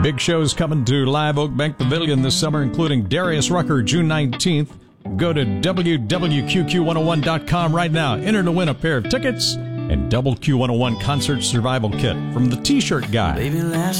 Big shows coming to Live Oak Bank Pavilion this summer, including Darius Rucker, June 19th. Go to www.qqq101.com right now. Enter to win a pair of tickets and double Q101 Concert Survival Kit from the T-Shirt Guy.